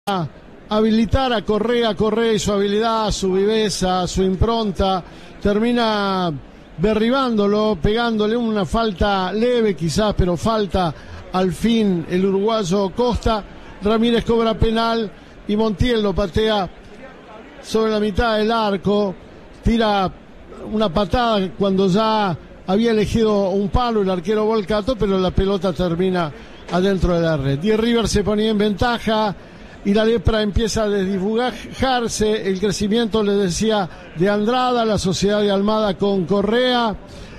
habilitar a Correa y su habilidad, su viveza, su impronta, termina derribándolo, pegándole una falta leve quizás, pero falta al fin el uruguayo Costa. Ramírez cobra penal y Montiel lo patea sobre la mitad del arco, tira una patada cuando ya había elegido un palo el arquero Volcato, pero la pelota termina adentro de la red. Y River se ponía en ventaja y la lepra empieza a desdibujarse. El crecimiento, les decía, de Andrada, la sociedad de Almada con Correa,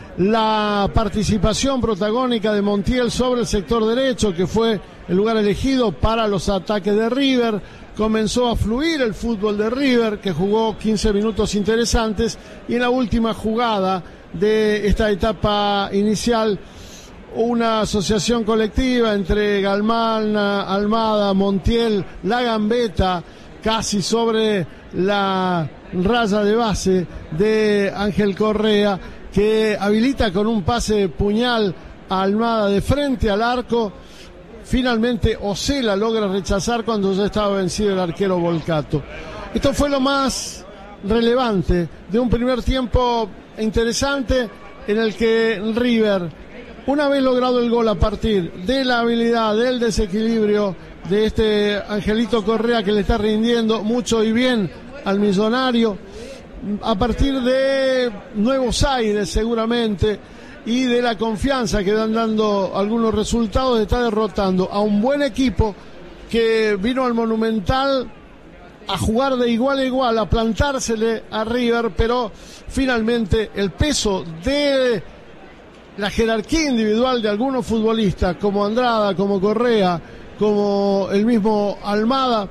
la participación protagónica de Montiel sobre el sector derecho, que fue el lugar elegido para los ataques de River. Comenzó a fluir el fútbol de River, que jugó 15 minutos interesantes, y en la última jugada de esta etapa inicial, una asociación colectiva entre Galván, Almada, Montiel, la gambeta casi sobre la raya de base de Ángel Correa, que habilita con un pase puñal a Almada de frente al arco. Finalmente Osela logra rechazar cuando ya estaba vencido el arquero Volcato. Esto fue lo más relevante de un primer tiempo interesante en el que River, una vez logrado el gol a partir de la habilidad, del desequilibrio de este Angelito Correa, que le está rindiendo mucho y bien al Millonario, a partir de nuevos aires seguramente y de la confianza que van dando algunos resultados, está derrotando a un buen equipo que vino al Monumental a jugar de igual a igual, a plantársele a River, pero finalmente el peso de la jerarquía individual de algunos futbolistas como Andrada, como Correa, como el mismo Almada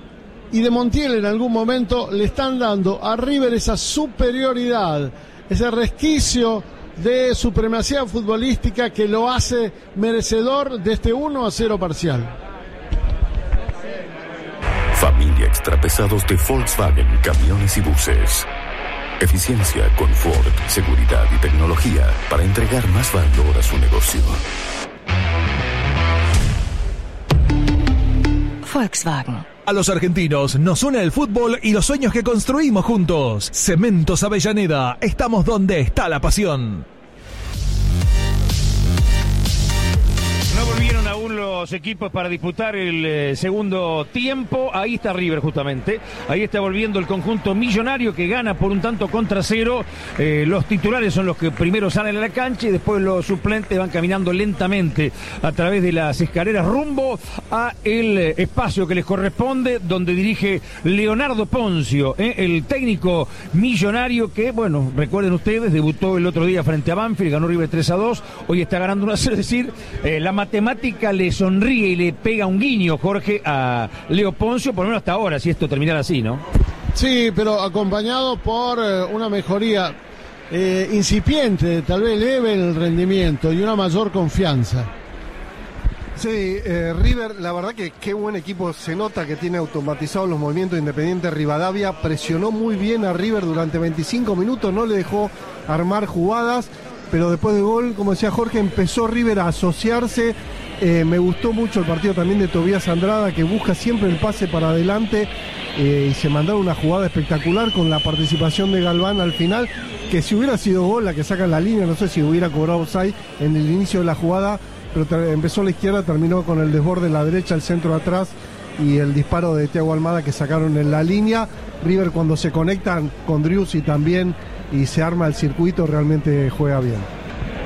y de Montiel en algún momento, le están dando a River esa superioridad, ese resquicio de supremacía futbolística que lo hace merecedor de este 1-0 parcial. Familia Extrapesados de Volkswagen Camiones y Buses. Eficiencia, confort, seguridad y tecnología para entregar más valor a su negocio. Volkswagen. A los argentinos nos une el fútbol y los sueños que construimos juntos. Cementos Avellaneda, estamos donde está la pasión. No volvieron aún los equipos para disputar el segundo tiempo. Ahí está River justamente. Ahí está volviendo el conjunto millonario que gana por un tanto contra cero. Los titulares son los que primero salen a la cancha y después los suplentes van caminando lentamente a través de las escaleras rumbo a el espacio que les corresponde, donde dirige Leonardo Poncio, el técnico millonario que, bueno, recuerden ustedes, debutó el otro día frente a Banfield, ganó River 3-2, hoy está ganando 1-0, es decir, la matemática le sonríe y le pega un guiño, Jorge, a Leo Poncio, por lo menos hasta ahora, si esto terminara así, ¿no? Sí, pero acompañado por una mejoría incipiente, tal vez leve en el rendimiento y una mayor confianza. Sí, River, la verdad que qué buen equipo, se nota que tiene automatizados los movimientos. Independiente Rivadavia presionó muy bien a River durante 25 minutos, no le dejó armar jugadas, pero después del gol, como decía Jorge, empezó River a asociarse. Me gustó mucho el partido también de Tobías Andrada, que busca siempre el pase para adelante, y se mandaron una jugada espectacular con la participación de Galván al final, que si hubiera sido gol, la que saca en la línea, no sé si hubiera cobrado offside en el inicio de la jugada, pero empezó a la izquierda, terminó con el desborde de la derecha, el centro atrás y el disparo de Thiago Almada que sacaron en la línea. River, cuando se conectan con Driussi también y se arma el circuito, realmente juega bien.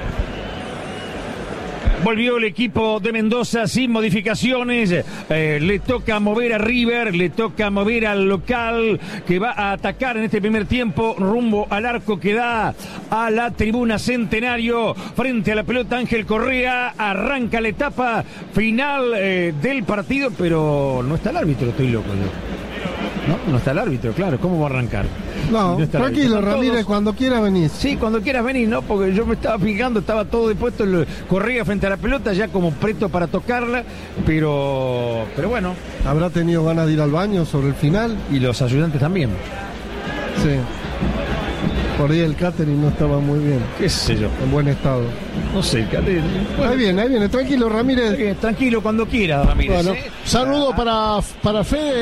Volvió el equipo de Mendoza sin modificaciones, le toca mover a River, le toca mover al local que va a atacar en este primer tiempo rumbo al arco que da a la tribuna Centenario. Frente a la pelota Ángel Correa, arranca la etapa final del partido, pero no está el árbitro, estoy loco yo. No está el árbitro, claro, ¿cómo va a arrancar? No, tranquilo, Ramírez, todos... cuando quiera venir. Sí, cuando quieras venir, ¿no? Porque yo me estaba fijando, estaba todo dispuesto, Correa frente a la pelota, ya como presto para tocarla, pero bueno. ¿Habrá tenido ganas de ir al baño sobre el final? Y los ayudantes también. Sí. Por ahí el catering no estaba muy bien. ¿Qué sé yo? En buen estado. No sé, catering. Ahí viene, tranquilo, Ramírez. Tranquilo cuando quiera, Ramírez. Bueno, saludo para Fede.